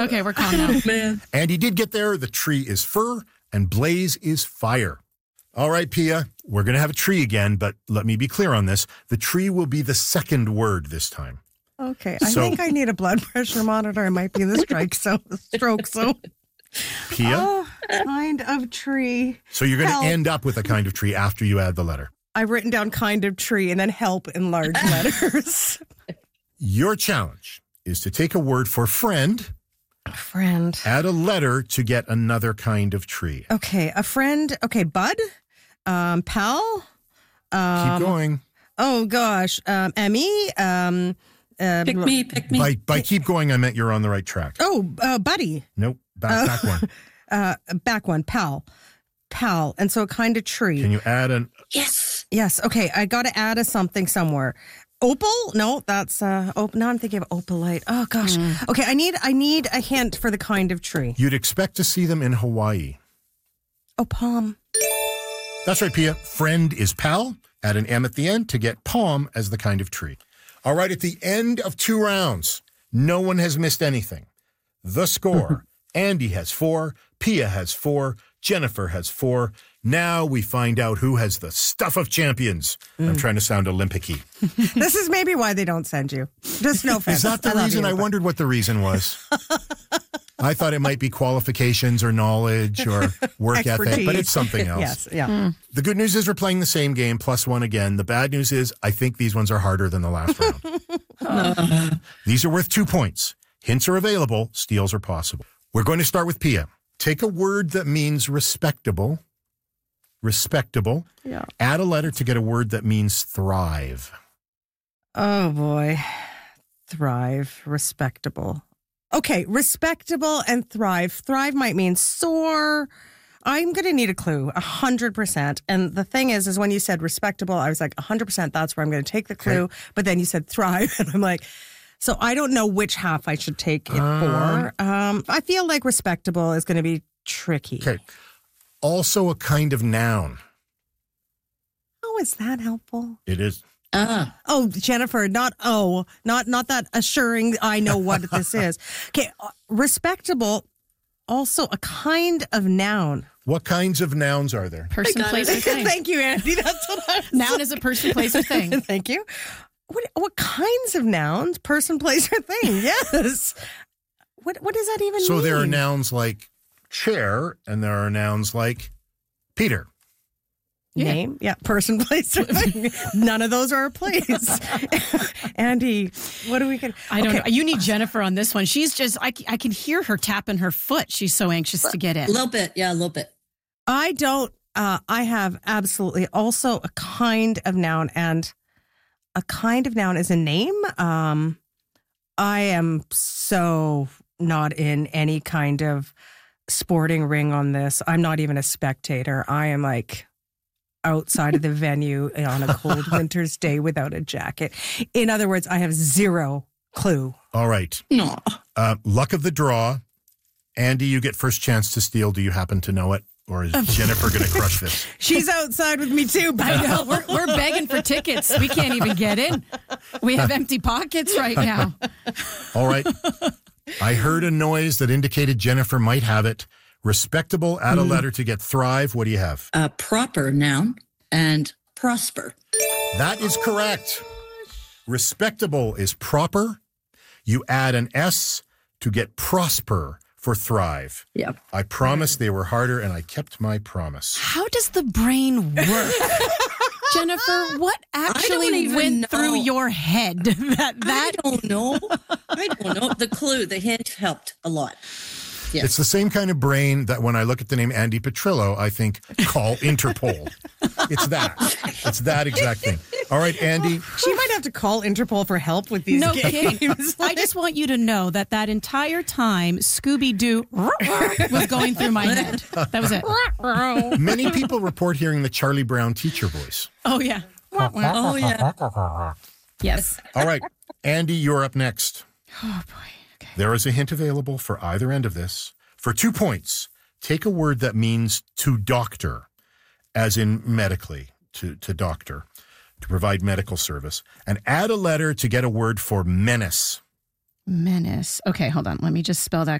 Okay, we're calm now. Man. Andy did get there. The tree is fir and Blaze is fire. All right, Pia, we're going to have a tree again, but let me be clear on this. The tree will be the second word this time. Okay, I think I need a blood pressure monitor. I might be in the stroke zone. Pia? Oh, kind of tree. So you're going Help. to end up with a kind of tree after you add the letter. I've written down kind of tree and then help in large letters. Your challenge is to take a word for friend, Friend. add a letter to get another kind of tree. Okay, a friend. Okay, bud. Pal. Keep going. Oh, gosh. Emmy. Pick me. By keep going, I meant you're on the right track. Oh, buddy. Nope. Back one. Back one. Pal. And so a kind of tree. Can you add an... Yes. Yes. Okay. I got to add a something somewhere. Opal? No, that's now I'm thinking of opalite. Oh gosh. Okay. I need a hint for the kind of tree. You'd expect to see them in Hawaii. Oh, palm. That's right, Pia. Friend is pal. Add an M at the end to get palm as the kind of tree. All right. At the end of 2 rounds, no one has missed anything. The score. Andy has 4. Pia has 4. Jennifer has 4. Now we find out who has the stuff of champions. I'm trying to sound Olympic-y. This is maybe why they don't send you. Just no offense. Is that the reason? I wondered what the reason was. I thought it might be qualifications or knowledge or work ethic, but it's something else. Yes, yeah. The good news is we're playing the same game, +1 again. The bad news is I think these ones are harder than the last round. These are worth 2 points. Hints are available. Steals are possible. We're going to start with Pia. Take a word that means respectable. Respectable. Yeah. Add a letter to get a word that means thrive. Oh boy. Thrive. Respectable. Okay, respectable and thrive. Thrive might mean soar. I'm going to need a clue, 100%. And the thing is when you said respectable, I was like, 100%, that's where I'm going to take the clue. Okay. But then you said thrive, and I'm like, so I don't know which half I should take it for. I feel like respectable is going to be tricky. Okay. Also a kind of noun. Oh, is that helpful? It is. Oh, Jennifer, not that assuring I know what this is. Okay, respectable, also a kind of noun. What kinds of nouns are there? Person, place, or thing. Thank you, Andy. That's what I was Noun is a person, place, or thing. Thank you. What kinds of nouns? Person, place, or thing? Yes. What does that even mean? So there are nouns like chair, and there are nouns like Peter. Name, yeah, person, place, or thing. None of those are a place. Andy, what do we get? I don't know. You need Jennifer on this one. She's just, I can hear her tapping her foot. She's so anxious to get in. A little bit. Yeah, a little bit. I don't, I have absolutely also a kind of noun, and a kind of noun is a name. I am so not in any kind of sporting ring on this. I'm not even a spectator. I am like outside of the venue on a cold winter's day without a jacket. In other words, I have zero clue. All right. No. Luck of the draw. Andy, you get first chance to steal. Do you happen to know it? Or is Jennifer going to crush this? She's outside with me too. I know. We're begging for tickets. We can't even get in. We have empty pockets right now. All right. I heard a noise that indicated Jennifer might have it. Respectable, add a letter to get thrive. What do you have? Proper noun and prosper. That is correct. Respectable is proper. You add an S to get prosper for thrive. Yep. I promised they were harder, and I kept my promise. How does the brain work? Jennifer, what actually went through your head? I don't know. The clue, the hint helped a lot. Yes. It's the same kind of brain that when I look at the name Andy Petrillo, I think, call Interpol. It's that. It's that exact thing. All right, Andy. She might have to call Interpol for help with these No games. kidding. I just want you to know that entire time, Scooby-Doo was going through my head. That was it. Many people report hearing the Charlie Brown teacher voice. Oh, yeah. Oh, yeah. Yes. All right, Andy, you're up next. Oh, boy. Okay. There is a hint available for either end of this. For 2 points, take a word that means to doctor, as in medically, to doctor, to provide medical service, and add a letter to get a word for menace. Menace. Okay, hold on. Let me just spell that